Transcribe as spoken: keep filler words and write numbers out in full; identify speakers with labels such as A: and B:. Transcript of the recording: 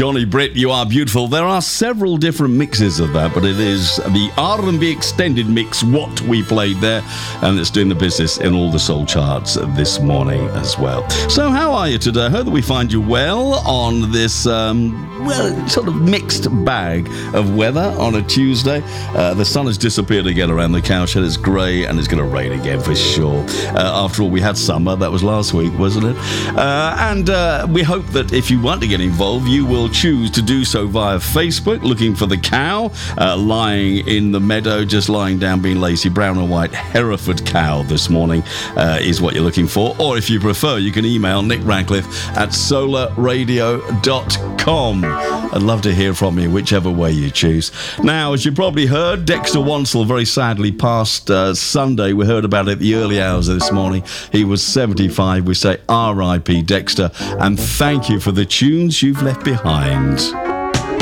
A: Johnny Britt, You Are Beautiful. There are several different mixes of that, but it is the R and B extended mix, what we played there, and it's doing the business in all the soul charts this morning as well. So how are you today? I hope that we find you well on this, um, well, sort of mixed bag of weather on a Tuesday. Uh, the sun has disappeared again around the cowshed. It's grey and it's going to rain again for sure. Uh, after all, we had summer. That was last week, wasn't it? Uh, and uh, we hope that if you want to get involved, you will choose to do so via Facebook, looking for the cow uh, lying in the meadow, just lying down, being lazy. Brown and white Hereford cow this morning uh, is what you're looking for. Or if you prefer, you can email Nick Radcliffe at solar radio dot com. I'd love to hear from you, whichever way you choose. Now, as you probably heard, Dexter Wansel very sadly passed uh, Sunday. We heard about it the early hours of this morning. He was seventy-five. We say R I P Dexter, and thank you for the tunes you've left behind.